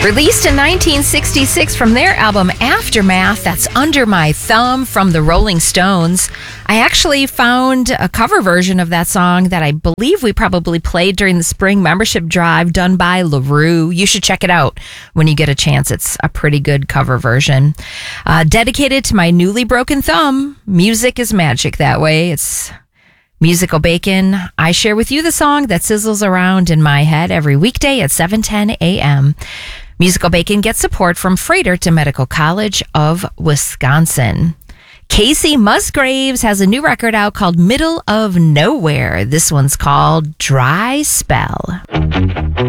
Released in 1966 from their album Aftermath, that's Under My Thumb from the Rolling Stones. I actually found a cover version of that song that I believe we probably played during the spring membership drive done by LaRue. You should check it out when you get a chance. It's a pretty good cover version. Dedicated to my newly broken thumb. Music is magic that way. It's Musical Bacon. I share with you the song that sizzles around in my head every weekday at 7:10 a.m. Musical Bacon gets support from Freighter to Medical College of Wisconsin. Casey Musgraves has a new record out called Middle of Nowhere. This one's called Dry Spell.